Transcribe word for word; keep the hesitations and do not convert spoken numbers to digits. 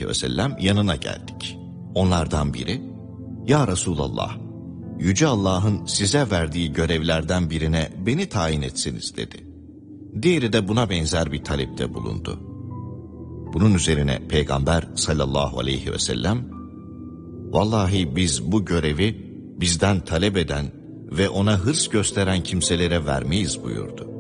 aleyhi ve sellem yanına geldik. Onlardan biri, "Ya Resulallah, Yüce Allah'ın size verdiği görevlerden birine beni tayin etsiniz," dedi. Diğeri de buna benzer bir talepte bulundu. Bunun üzerine Peygamber sallallahu aleyhi ve sellem, "Vallahi biz bu görevi bizden talep eden ve ona hırs gösteren kimselere vermeyiz," buyurdu.